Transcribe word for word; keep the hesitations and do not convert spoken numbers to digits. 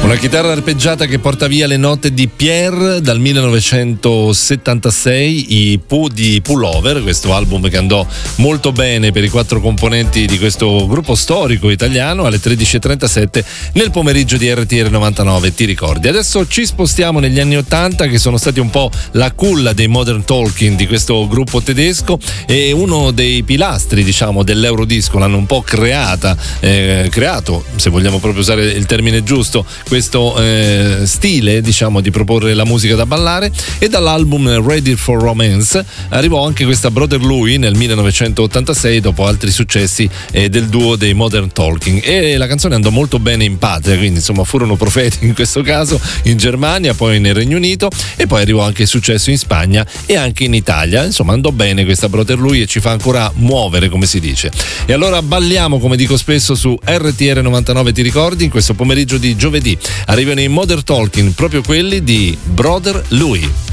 Una chitarra arpeggiata che porta via le note di Pierre dal millenovecentosettantasei, i Pooh di Pullover, questo album che andò molto bene per i quattro componenti di questo gruppo storico italiano, alle tredici e trentasette nel pomeriggio di R T R novantanove, ti ricordi? Adesso ci spostiamo negli anni ottanta, che sono stati un po' la culla dei Modern Talking, di questo gruppo tedesco, e uno dei pilastri, diciamo, dell'Eurodisco. L'hanno un po' creata, eh, creato, se vogliamo proprio usare il termine giusto, questo eh, stile, diciamo, di proporre la musica da ballare. E dall'album Ready for Romance arrivò anche questa Brother Louie nel millenovecentottantasei, dopo altri successi eh, del duo dei Modern Talking, e la canzone andò molto bene in patria, quindi insomma furono profeti in questo caso in Germania, poi nel Regno Unito, e poi arrivò anche il successo in Spagna e anche in Italia. Insomma andò bene questa Brother Louie e ci fa ancora muovere, come si dice. E allora balliamo, come dico spesso, su R T R novantanove, ti ricordi? In questo pomeriggio di giovedì arrivano i Modern Talking, proprio quelli di Brother Louie.